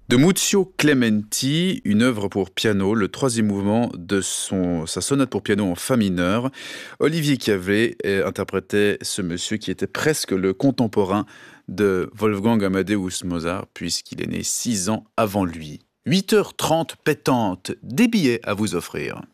De Muzio Clementi, une œuvre pour piano, le troisième mouvement de sa sonate pour piano en fa mineur. Olivier Cavé interprétait ce monsieur qui était presque le contemporain de Wolfgang Amadeus Mozart, puisqu'il est né 6 ans avant lui. 8h30 pétantes, des billets à vous offrir.